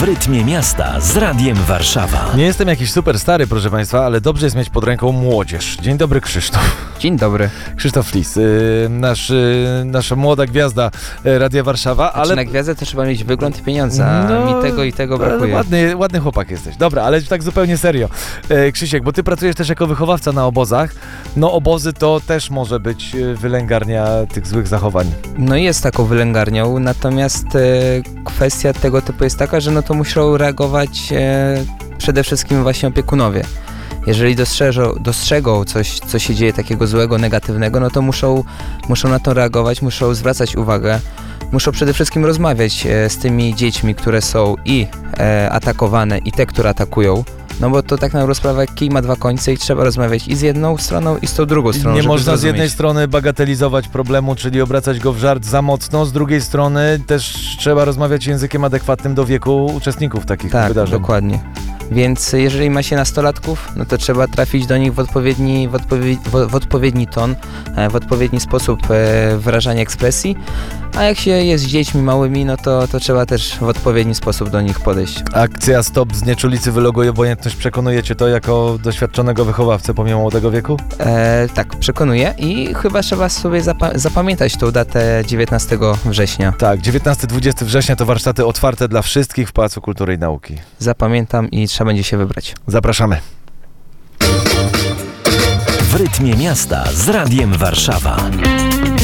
rytmie miasta z Radiem Warszawa. Nie jestem jakiś super stary, proszę Państwa, ale dobrze jest mieć pod ręką młodzież. Dzień dobry, Krzysztof. Dzień dobry. Krzysztof Flis, nasza młoda gwiazda Radia Warszawa, ale... Na gwiazdę to trzeba mieć wygląd i pieniądze, a mi tego i tego brakuje. Ładny chłopak jesteś. Dobra, ale tak zupełnie serio. Krzysiek, bo ty pracujesz też jako wychowawca na obozach. No obozy to też może być wylęgarnia tych złych zachowań. No jest taką wylęgarnią, natomiast kwestia tego typu jest taka, że no to muszą reagować przede wszystkim właśnie opiekunowie. Jeżeli dostrzegą coś, co się dzieje takiego złego, negatywnego, no to muszą na to reagować, muszą zwracać uwagę, muszą przede wszystkim rozmawiać z tymi dziećmi, które są i atakowane, i te, które atakują. No bo to tak na dobrą sprawę kij ma dwa końce i trzeba rozmawiać i z jedną stroną, i z tą drugą stroną. Nie można z jednej strony bagatelizować problemu, czyli obracać go w żart za mocno, z drugiej strony też trzeba rozmawiać językiem adekwatnym do wieku uczestników takich wydarzeń. Tak, dokładnie. Więc jeżeli ma się nastolatków, no to trzeba trafić do nich w odpowiedni ton, w odpowiedni sposób wyrażania ekspresji, a jak się jest z dziećmi małymi, no to trzeba też w odpowiedni sposób do nich podejść. Akcja Stop Znieczulicy Wyloguj Obojętność, przekonujecie to jako doświadczonego wychowawcę pomimo młodego wieku? Tak, przekonuję i chyba trzeba sobie zapamiętać tą datę 19 września. Tak, 19-20 września to warsztaty otwarte dla wszystkich w Pałacu Kultury i Nauki. Zapamiętam i trzeba będzie się wybrać. Zapraszamy. W rytmie miasta z Radiem Warszawa.